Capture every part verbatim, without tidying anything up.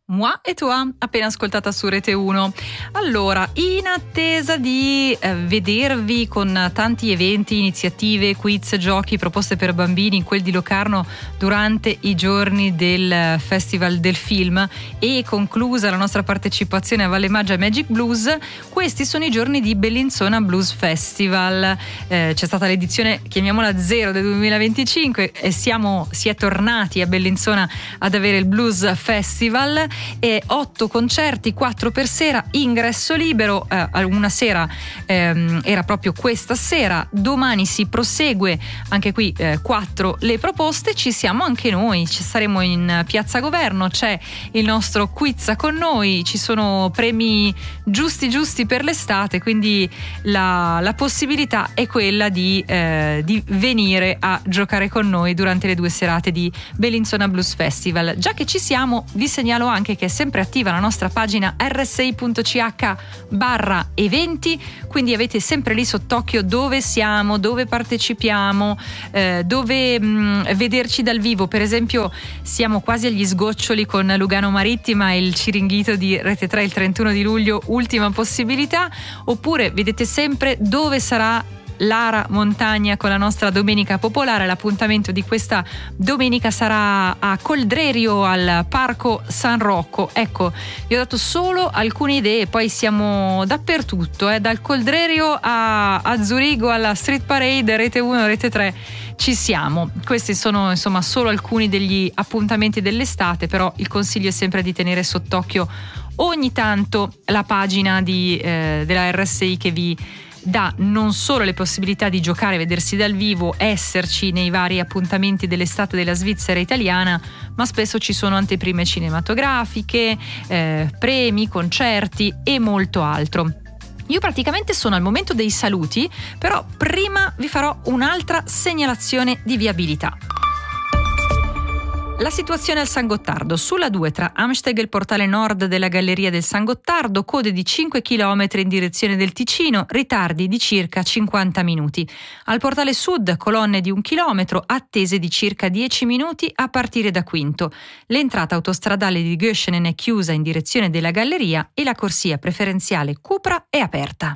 Moi e toi, appena ascoltata su Rete uno. Allora, in attesa di eh, vedervi con tanti eventi, iniziative, quiz, giochi, proposte per bambini in quel di Locarno durante i giorni del Festival del Film e conclusa la nostra partecipazione a Valle Maggia Magic Blues, questi sono i giorni di Bellinzona Blues Festival. Eh, c'è stata l'edizione, chiamiamola zero, del duemilaventicinque e siamo, si è tornati a Bellinzona ad avere il Blues Festival. E otto concerti, quattro per sera, ingresso libero. Eh, una sera ehm, era proprio questa sera, domani si prosegue anche qui, eh, quattro le proposte. Ci siamo anche noi, ci saremo in Piazza Governo, c'è il nostro quiz con noi, ci sono premi giusti giusti per l'estate, quindi la, la possibilità è quella di, eh, di venire a giocare con noi durante le due serate di Bellinzona Blues Festival. Già che ci siamo, vi segnalo anche che è sempre attiva la nostra pagina erre esse i punto ci acca barra eventi, quindi avete sempre lì sott'occhio dove siamo, dove partecipiamo, eh, dove mh, vederci dal vivo. Per esempio siamo quasi agli sgoccioli con Lugano Marittima e il Ciringhito di Rete tre il trentuno di luglio, ultima possibilità. Oppure vedete sempre dove sarà Lara Montagna con la nostra Domenica Popolare. L'appuntamento di questa domenica sarà a Coldrerio al Parco San Rocco. Ecco, vi ho dato solo alcune idee, poi siamo dappertutto, eh, dal Coldrerio a, a Zurigo alla Street Parade, Rete uno, Rete tre, ci siamo. Questi sono insomma solo alcuni degli appuntamenti dell'estate, però il consiglio è sempre di tenere sott'occhio ogni tanto la pagina di, eh, della erre esse i che vi dà non solo le possibilità di giocare, vedersi dal vivo, esserci nei vari appuntamenti dell'estate della Svizzera italiana, ma spesso ci sono anteprime cinematografiche, eh, premi, concerti e molto altro. Io praticamente sono al momento dei saluti, però prima vi farò un'altra segnalazione di viabilità. La situazione al San Gottardo. Sulla due tra Amsteg e il portale nord della Galleria del San Gottardo, code di cinque chilometri in direzione del Ticino, ritardi di circa cinquanta minuti. Al portale sud, colonne di un chilometro, attese di circa dieci minuti a partire da Quinto. L'entrata autostradale di Göschenen è chiusa in direzione della Galleria e la corsia preferenziale Cupra è aperta.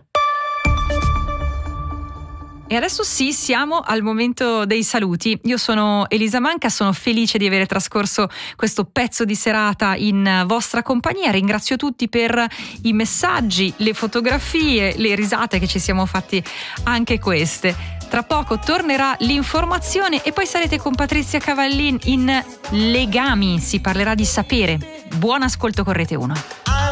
E adesso sì, siamo al momento dei saluti. Io sono Elisa Manca, sono felice di aver trascorso questo pezzo di serata in vostra compagnia. Ringrazio tutti per i messaggi, le fotografie, le risate che ci siamo fatti anche queste. Tra poco tornerà l'informazione e poi sarete con Patrizia Cavallin in Legami. Si parlerà di sapere. Buon ascolto con Rete uno.